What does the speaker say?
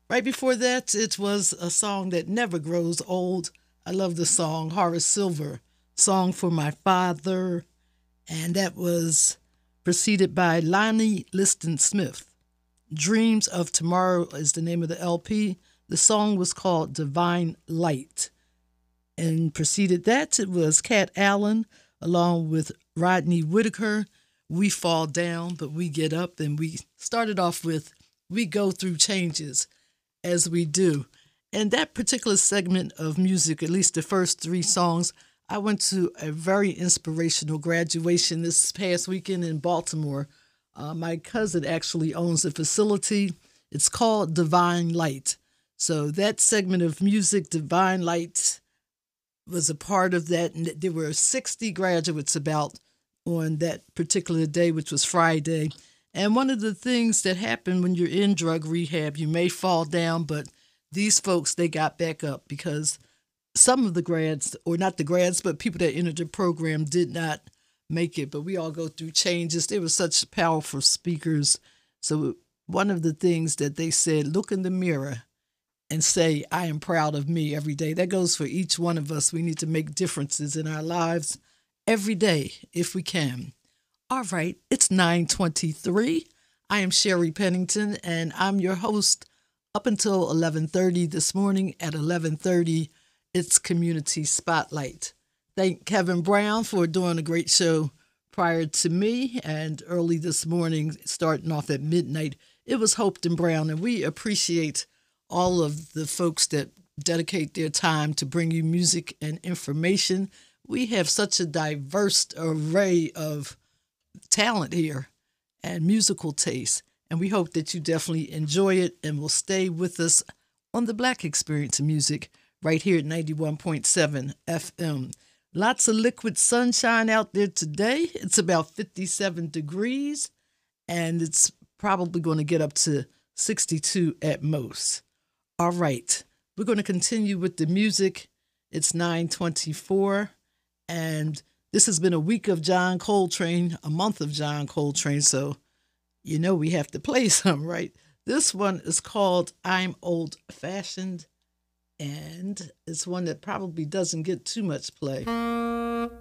Right before that, it was a song that never grows old. I love the song Horace Silver, Song for My Father, and that was preceded by Lonnie Liston Smith. Dreams of Tomorrow is the name of the LP. The song was called Divine Light. And preceded that, it was Cat Allen along with Rodney Whitaker. We Fall Down, but We Get Up. And we started off with We Go Through Changes as we do. And that particular segment of music, at least the first three songs, I went to a very inspirational graduation this past weekend in Baltimore. My cousin actually owns a facility. It's called Divine Light. So that segment of music, Divine Light, was a part of that. And there were 60 graduates about on that particular day, which was Friday. And one of the things that happen when you're in drug rehab, you may fall down, but these folks, they got back up because some of the grads, or not the grads, but people that entered the program did not make it. But we all go through changes. They were such powerful speakers. So one of the things that they said, look in the mirror and say, I am proud of me every day. That goes for each one of us. We need to make differences in our lives every day if we can. All right, it's 9:23. I am Sherry Pennington, and I'm your host up until 11:30 this morning. At 11:30, it's Community Spotlight. Thank Kevin Brown for doing a great show prior to me, and early this morning, starting off at midnight, it was Hopeton Brown, and we appreciate all of the folks that dedicate their time to bring you music and information. We have such a diverse array of talent here and musical taste, and we hope that you definitely enjoy it and will stay with us on the Black Experience of Music right here at 91.7 FM. Lots of liquid sunshine out there today. It's about 57 degrees, and it's probably going to get up to 62 at most. All right, we're going to continue with the music. It's 9:24, and this has been a week of John Coltrane, a month of John Coltrane, so you know we have to play some, right? This one is called I'm Old Fashioned, and it's one that probably doesn't get too much play.